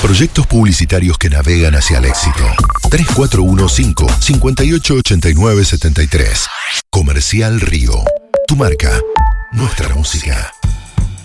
Proyectos publicitarios que navegan hacia el éxito. 3415-588973. Comercial Río. Tu marca, nuestra música.